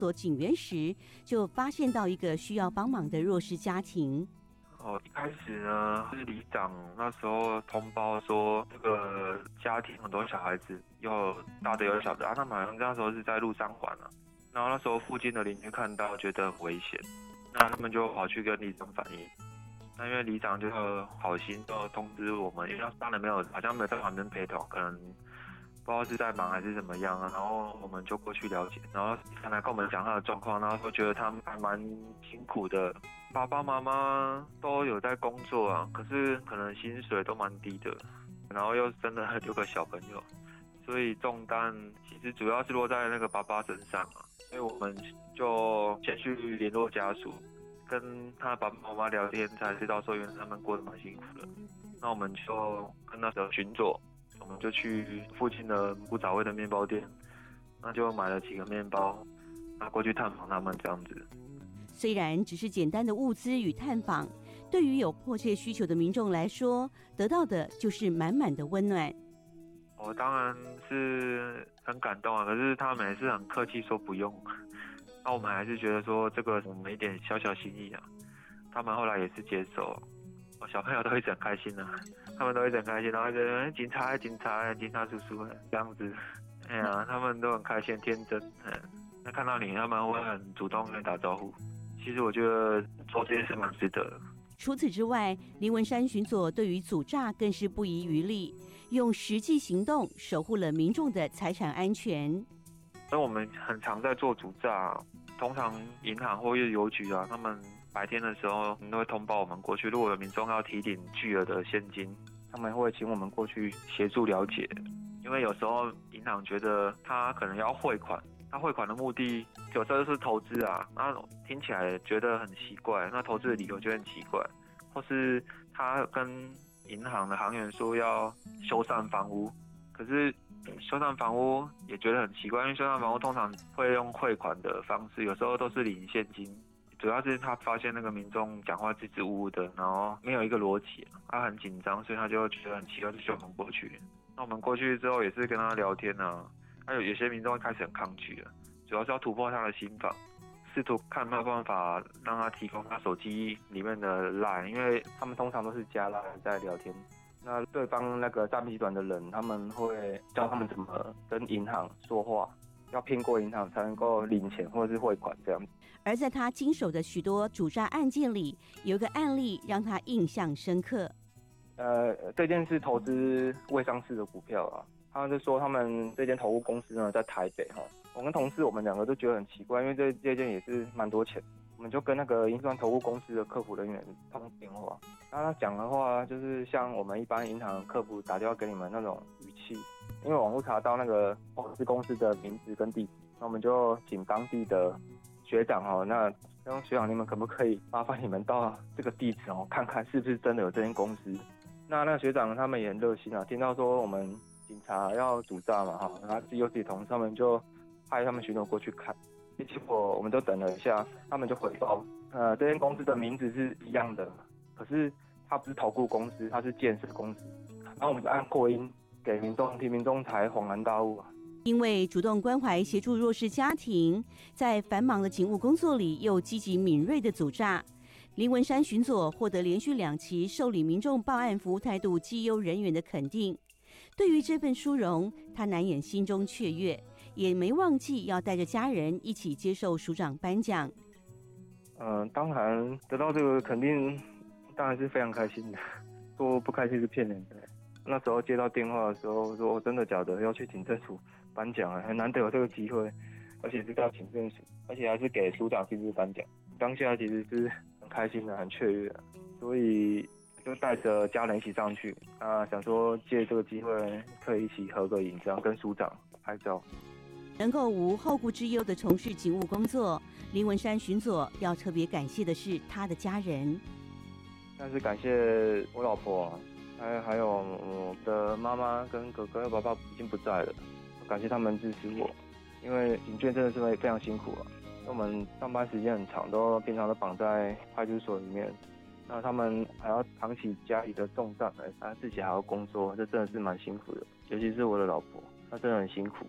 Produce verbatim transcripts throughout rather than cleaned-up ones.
所警员时，就发现到一个需要帮忙的弱势家庭。 哦，一开始呢是里长那时候通报说，这个家庭很多小孩子，有大的有小的啊，他们好像那时候是在路上玩啊，然后那时候附近的邻居看到觉得很危险，那他们就跑去跟里长反映。那因为里长就好心就通知我们，因为他当然没有，好像没有在旁边陪同，可能不知道是在忙还是怎么样啊，然后我们就过去了解，然后他来跟我们讲他的状况，然后说觉得他们还蛮辛苦的，爸爸妈妈都有在工作啊，可是可能薪水都蛮低的，然后又生了六个小朋友，所以重担其实主要是落在那个爸爸身上啊，所以我们就先去联络家属，跟他爸爸妈妈聊天，才知道说原来他们过得蛮辛苦的。那我们就跟那时候巡佐，我们就去附近的古早味的面包店，那就买了几个面包，拿过去探访他们这样子。 虽然只是简单的物资与探访，对于有迫切需求的民众来说，得到的就是满满的温暖。 我当然是很感动啊，可是他们也是很客气说不用。那我们还是觉得说这个我们一点小小心意啊，他们后来也是接受。我小朋友都一直很开心啊，他们都一直很开心，然后觉得警察警察警察叔叔这样子，哎呀，他们都很开心天真，嗯，那看到你他们会很主动跟你打招呼。其实我觉得做这件事蛮值得的。 除此之外，林文山巡佐对于阻诈更是不遗余力，用实际行动守护了民众的财产安全。 所以我们很常在做阻诈，通常银行或是邮局啊，他们白天的时候都会通报我们过去，如果有民众要提领巨额的现金，他们会请我们过去协助了解。因为有时候银行觉得他可能要汇款，他汇款的目的有时候是投资啊，那听起来觉得很奇怪，那投资的理由就很奇怪，或是他跟银行的行员说要修缮房屋，可是修缮房屋也觉得很奇怪，因为修缮房屋通常会用汇款的方式，有时候都是领现金。主要是他发现那个民众讲话支支吾吾的，然后没有一个逻辑，他很紧张，所以他就觉得很奇怪，就叫我们过去。那我们过去之后也是跟他聊天啊，还有有些民众开始很抗拒了，主要是要突破他的心防，试图看有没有办法让他提供他手机里面的 LINE， 因为他们通常都是加 LINE 在聊天。那对方那个诈骗集团的人，他们会教他们怎么跟银行说话，要骗过银行才能够领钱或者是汇款这样子。 而在他经手的许多阻诈案件里，有一个案例让他印象深刻。 呃，这件是投资未上市的股票啊，他就说他们这间投顾公司呢在台北哈，我跟同事我们两个都觉得很奇怪，因为这这件也是蛮多钱，我们就跟那个银算投顾公司的客服人员通电话，那他讲的话就是像我们一般银行客服打电话给你们那种语气，因为网络查到那个投资公司的名字跟地址，那我们就请当地的学长哦，那学长你们可不可以麻烦你们到这个地址哦，看看是不是真的有这间公司。那那个学长他们也很热心啊，听到说我们警察要阻诈嘛哈，然后自己有自己同事，他们就派他们巡逻过去看。结果我们都等了一下，他们就回报，呃，这间公司的名字是一样的，可是它不是投顾公司，它是建设公司。然后我们就按扩音给民众听，民众才恍然大悟啊。 因为主动关怀协助弱势家庭，在繁忙的警务工作里又积极敏锐的阻诈，林文山巡佐获得连续两期受理民众报案服务态度绩优人员的肯定。对于这份殊荣，他难掩心中雀跃，也没忘记要带着家人一起接受署长颁奖。 嗯、呃，当然得到这个肯定，当然是非常开心的。说不开心是骗人的。那时候接到电话的时候，说真的假的要去警政署颁奖啊，很难得有这个机会，而且是到警政署，而且还是给署长亲自颁奖。当下其实是很开心的，很雀跃的，所以就带着家人一起上去，啊，想说借这个机会可以一起合个影，这样跟署长拍照。 能够无后顾之忧地从事警务工作，林文山巡佐要特别感谢的是他的家人。 但是感谢我老婆，还还有我的妈妈跟哥哥，爸爸已经不在了，感谢他们支持我，因为警眷真的是非常辛苦啊。我们上班时间很长，都平常都绑在派出所里面，那他们还要扛起家里的重担，他自己还要工作，这真的是蛮辛苦的。尤其是我的老婆，她真的很辛苦，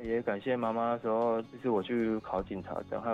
也感谢妈妈那时候，就是我去考警察证，还有